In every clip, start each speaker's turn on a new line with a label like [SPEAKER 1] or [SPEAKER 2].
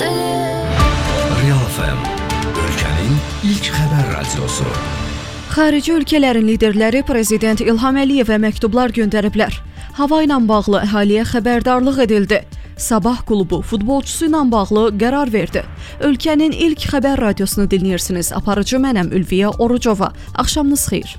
[SPEAKER 1] Real FM, ölkənin ilk xəbər radiosu.
[SPEAKER 2] Xarici ölkələrin liderləri Prezident İlham Əliyevə məktublar göndəriblər. Hava ilə bağlı əhaliyə xəbərdarlıq edildi. Sabah klubu futbolçusu ilə bağlı qərar verdi. Ölkənin ilk xəbər radiosunu dinləyirsiniz. Aparıcı mənəm Ülviyə Orucova. Axşamınız xeyir.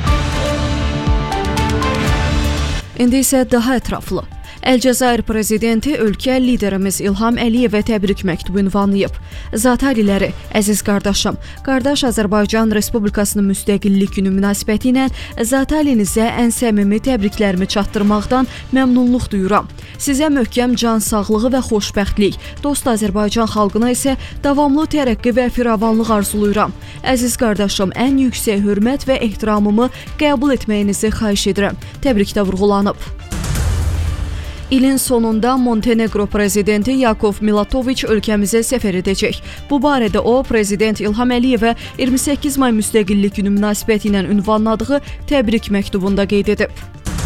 [SPEAKER 2] İndi isə daha ətraflı. Əlcəzair prezidenti ölkə liderimiz İlham Əliyevə təbrik məktubu ünvanlayıb. Zatariləri, əziz qardaşım, qardaş Azərbaycan Respublikasının müstəqillik günü münasibəti ilə Zatarinizə ən səmimi təbriklərimi çatdırmaqdan məmnunluq duyuram. Sizə möhkəm can sağlığı və xoşbəxtlik, dost Azərbaycan xalqına isə davamlı tərəqqi və firavanlıq arzuluyuram. Əziz qardaşım, ən yüksək hörmət və ehtiramımı qəbul etməyinizi xahiş edirəm. Təbrikdə vurğulanıb. İlin sonunda Montenegro prezidenti Yakov Milatoviç ölkəmizə səfər edəcək. Bu barədə o, Prezident İlham Əliyevə 28 may müstəqillik günü münasibəti ilə ünvanladığı təbrik məktubunda qeyd edib.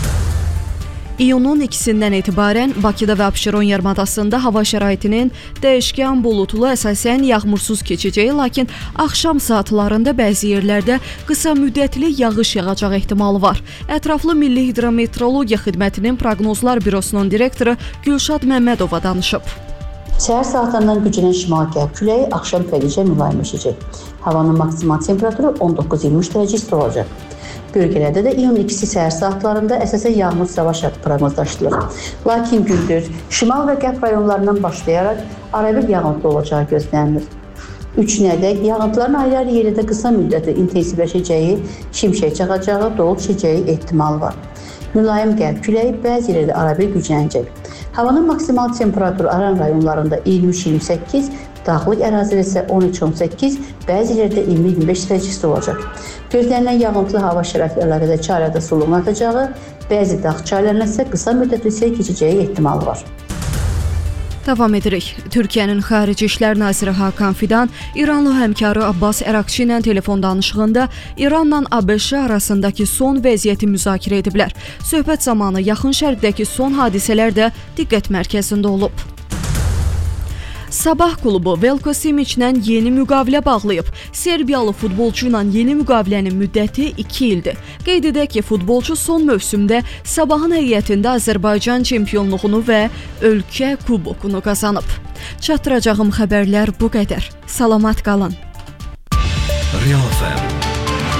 [SPEAKER 2] İyunun 2-dən etibarən Bakıda və Abşeron yarımadasında hava şəraitinin dəyişkən bulutlu, əsasən yağmursuz keçəcəyi, lakin axşam saatlarında bəzi yerlərdə qısa müddətli yağış yağacaq ehtimalı var. Ətraflı Milli Hidrometeorologiya Xidmətinin Proqnozlar Bürosunun direktoru Gülşad Məmmədova danışıb.
[SPEAKER 3] Səhər saatlarından güclənən şimal-qərb küləyi axşam xeylicə mülayimləşəcək. Havanın maksimal temperaturu 19-23 dərəcə isti olacaq. Bölgələrdə də iyun 2-si səhər saatlarında əsasən yağmur savaş proqnozlaşdırılır. Lakin gündüz şimal və qərb rayonlarından başlayaraq arabir yağıntı olacağı gözlənilir. 3 nədək yağıntıların ayrı-ayrı yerlərdə qısa müddətli intensivləşəcəyi, şimşək çaxacağı, dolu düşəcəyi ehtimal var. Mülayim qərb küləyi bəzi yerlərdə arabir güclənəcək. Havanın maksimal temperaturu Aran rayonlarında 23-28, dağlıq ərazidə isə 13-18, bəzi yerlərdə 20-25 dərəcə isti olacaq. Gözlənilən yağıntılı hava şəraiti əlaqədə çaylarda suluğun artacağı, bəzi dağ çaylarına isə qısa müddətli sel keçəcəyi ehtimalı var.
[SPEAKER 2] Davam edirik. Türkiyənin Xarici İşlər Naziri Hakan Fidan İranlı həmkarı Abbas Əraqçı ilə telefon danışığında İranla ABŞ arasındakı son vəziyyəti müzakirə ediblər. Söhbət zamanı Yaxın Şərqdəki son hadisələr də diqqət mərkəzində olub. Sabah klubu Velko Simićlə yeni müqavilə bağlayıb. Serbiyalı futbolçu ilə yeni müqavilənin müddəti 2 ildir. Qeyd edək ki, futbolçu son mövsümdə Sabahın heyətində Azərbaycan çempionluğunu və ölkə kubokunu qazanıb. Çatdıracağım xəbərlər bu qədər. Salamat qalın.
[SPEAKER 1] Real FM.